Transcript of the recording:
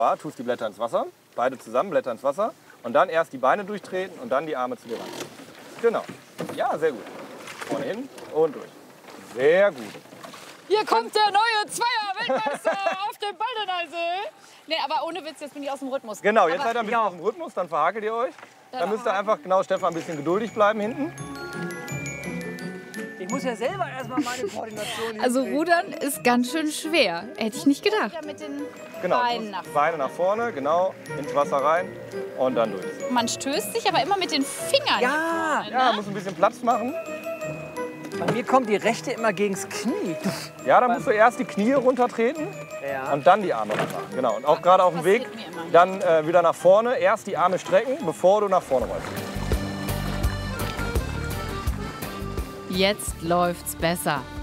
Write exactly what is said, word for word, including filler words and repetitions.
Ja, tust die Blätter ins Wasser, beide zusammen, Blätter ins Wasser. Und dann erst die Beine durchtreten und dann die Arme zu dir ran. Genau. Ja, sehr gut. Vorne hin und durch. Sehr gut. Hier kommt der neue Zweier-Weltmeister auf dem Baldeneysee. Nee, aber ohne Witz, jetzt bin ich aus dem Rhythmus. Genau, jetzt aber seid ihr ein bisschen aus dem Rhythmus, dann verhakelt ihr euch. Dann müsst ihr einfach, genau, Stefan, ein bisschen geduldig bleiben hinten. Ich muss ja selber erstmal meine Koordination Also Rudern ist ganz schön schwer. Hätte ich nicht gedacht. Ja, mit den Genau, Beinen nach Beine nach vorne, genau, ins Wasser rein und dann durch. Man stößt sich aber immer mit den Fingern. Ja, Ja, muss ein bisschen Platz machen. bei mir kommt die rechte immer gegens Knie. Ja, dann musst du erst die Knie runtertreten Ja. und dann die Arme runter. Genau, und auch gerade auf dem Weg passiert mir immer. dann äh, wieder nach vorne. Erst die Arme strecken, bevor du nach vorne rollst. Jetzt läuft's besser.